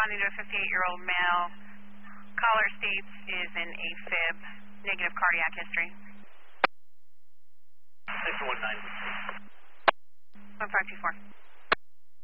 responding to a 58-year-old male. Caller states is in AFib, negative cardiac history. 619. 1524.